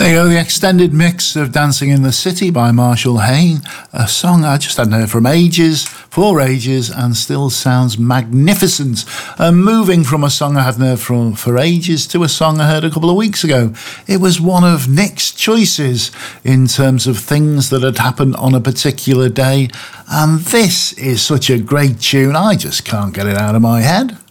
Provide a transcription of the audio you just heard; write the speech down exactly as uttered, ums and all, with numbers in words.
There you go, the extended mix of Dancing in the City by Marshall Hayne, a song I just hadn't heard from ages, for ages, and still sounds magnificent. Uh, moving from a song I hadn't heard from for ages to a song I heard a couple of weeks ago. It was one of Nick's choices in terms of things that had happened on a particular day, and this is such a great tune, I just can't get it out of my head.